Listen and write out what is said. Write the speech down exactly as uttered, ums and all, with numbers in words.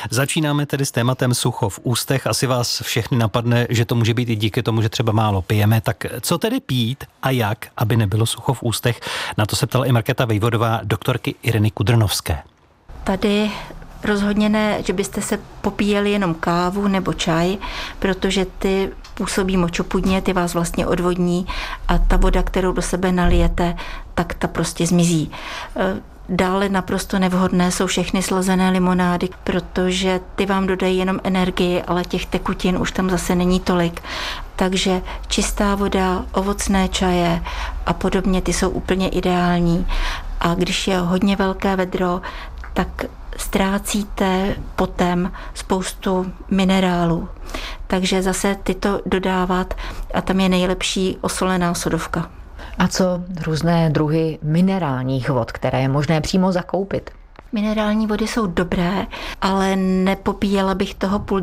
Začínáme tedy s tématem sucho v ústech. Asi vás všechny napadne, že to může být i díky tomu, že třeba málo pijeme. Tak co tedy pít a jak, aby nebylo sucho v ústech? Na to se ptala i Markéta Vejvodová, doktorky Ireny Kudrnovské. Tady rozhodně ne, že byste se popíjeli jenom kávu nebo čaj, protože ty působí močopudně, ty vás vlastně odvodní a ta voda, kterou do sebe nalijete, tak ta prostě zmizí. Dále naprosto nevhodné jsou všechny slazené limonády, protože ty vám dodají jenom energii, ale těch tekutin už tam zase není tolik. Takže čistá voda, ovocné čaje a podobně, ty jsou úplně ideální. A když je hodně velké vedro, tak ztrácíte potem spoustu minerálů. Takže zase tyto dodávat a tam je nejlepší osolená sodovka. A co různé druhy minerálních vod, které je možné přímo zakoupit? Minerální vody jsou dobré, ale nepopíjela bych toho půl